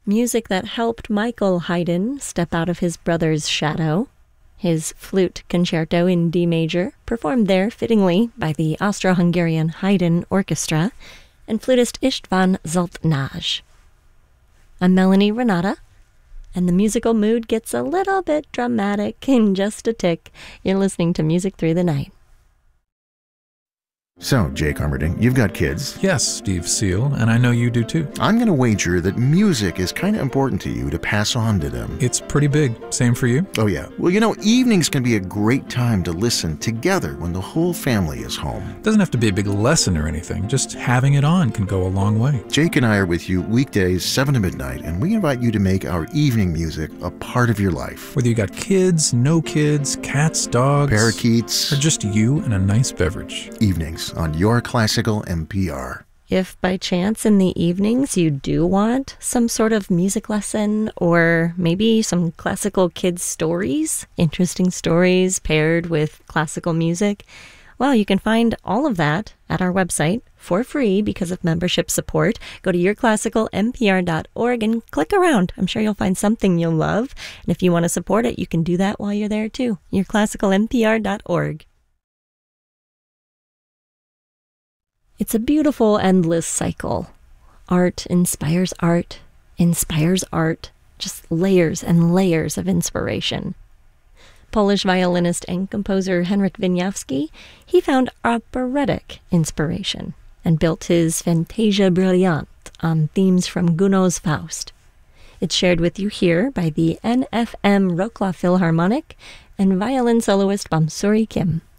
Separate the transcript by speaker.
Speaker 1: music that helped Michael Haydn step out of his brother's shadow. His flute concerto in D major, performed there fittingly by the Austro-Hungarian Haydn Orchestra, and flutist István Zsoltnás. I'm Melanie Renata, and the musical mood gets a little bit dramatic in just a tick. You're listening to Music Through the Night.
Speaker 2: So, Jake Armerding, you've got kids.
Speaker 3: Yes, Steve Seal, and I know you do too.
Speaker 2: I'm going to wager that music is kind of important to you to pass on to them.
Speaker 3: It's pretty big. Same for you?
Speaker 2: Oh, yeah. Well, evenings can be a great time to listen together when the whole family is home.
Speaker 3: Doesn't have to be a big lesson or anything. Just having it on can go a long way.
Speaker 2: Jake and I are with you weekdays 7 to midnight, and we invite you to make our evening music a part of your life.
Speaker 3: Whether you got kids, no kids, cats, dogs,
Speaker 2: parakeets,
Speaker 3: or just you and a nice beverage.
Speaker 2: Evenings on Your Classical NPR.
Speaker 1: If by chance in the evenings you do want some sort of music lesson or maybe some classical kids stories, interesting stories paired with classical music, well, you can find all of that at our website for free because of membership support. Go to yourclassicalnpr.org and click around. I'm sure you'll find something you'll love. And if you want to support it, you can do that while you're there too. yourclassicalnpr.org. It's a beautiful, endless cycle. Art inspires art, just layers and layers of inspiration. Polish violinist and composer Henryk Wieniawski, he found operatic inspiration and built his Fantasia Brilliant on themes from Gounod's Faust. It's shared with you here by the NFM Wrocław Philharmonic and violin soloist Vamsuri Kim.